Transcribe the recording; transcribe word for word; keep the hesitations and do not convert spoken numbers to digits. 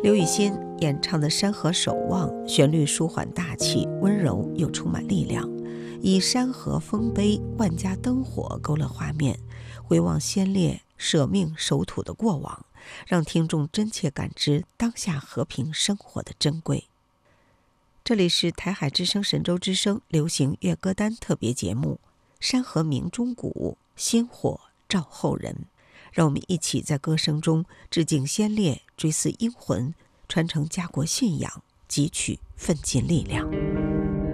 刘雨欣演唱的《山河守望》，旋律舒缓大气，温柔又充满力量，以山河丰碑、万家灯火勾勒画面，回望先烈舍命守土的过往，让听众真切感知当下和平生活的珍贵。这里是台海之声神州之声流行乐歌单特别节目《山河鸣钟鼓，薪火照后人》，让我们一起在歌声中致敬先烈，追思英魂，传承家国信仰，汲取奋进力量。